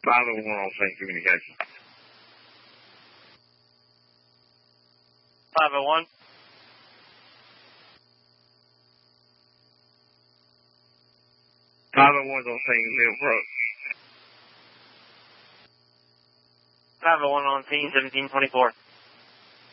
501 on scene communication. 501. 501's on scene, Middle approach. 501 on scene, 1724.